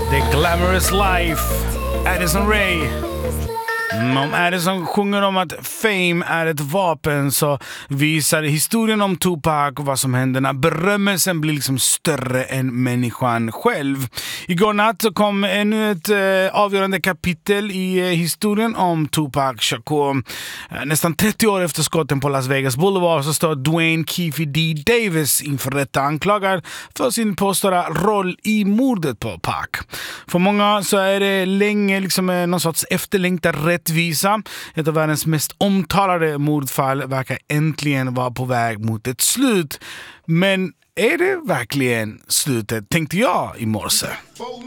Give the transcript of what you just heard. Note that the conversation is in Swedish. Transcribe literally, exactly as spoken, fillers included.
The Glamorous Life, Addison Rae. Om Addison sjunger om att fame är ett vapen, så visar historien om Tupac och vad som händer när berömmelsen blir liksom större än människan själv. Igår natt så kom ännu ett eh, avgörande kapitel i eh, historien om Tupac Shakur. Eh, nästan trettio år efter skotten på Las Vegas Boulevard så står Dwayne Keefe D. Davis inför rätta anklagad för sin påstådda roll i mordet på Pac. För många så är det länge liksom eh, någon sorts efterlängtad rättvisa. Ett av världens mest omtalade mordfall verkar äntligen vara på väg mot ett slut. Men är det verkligen slutet, tänkte jag i morse.